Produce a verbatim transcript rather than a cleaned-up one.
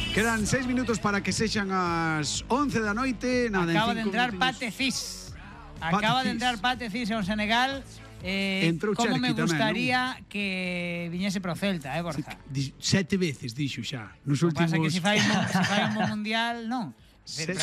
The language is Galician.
Quedan seis minutos para que sexan as once da noite. Nada, Acaba de en cinco entrar minutinhos. Pate Cis. Acaba de entrar Pate Cis en Senegal. Eh, Entrou como me Cherki tamén, gustaría que viñese pro Celta, eh, Borja. Di- Sete veces dixo xa nos O que últimos pasa que se fai un, se fai un bom mundial, non. Sete